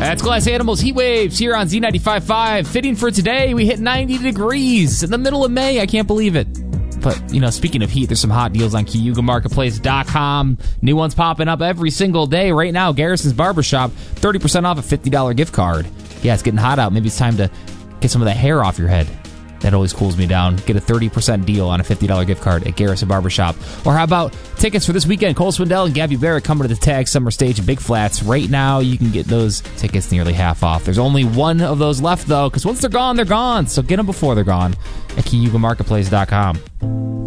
That's Glass Animals Heat Waves here on Z95.5. Fitting for today, we hit 90 degrees in the middle of May. I can't believe it. But, speaking of heat, there's some hot deals on CayugaMarketplace.com. New ones popping up every single day. Right now, Garrison's Barbershop, 30% off a $50 gift card. Yeah, it's getting hot out. Maybe it's time to get some of the hair off your head. That always cools me down. Get a 30% deal on a $50 gift card at Garrison Barbershop. Or how about tickets for this weekend? Cole Swindell and Gabby Barrett coming to the Tag Summer Stage in Big Flats. Right now, you can get those tickets nearly half off. There's only one of those left, though, because once they're gone, they're gone. So get them before they're gone at CayugaMarketplace.com.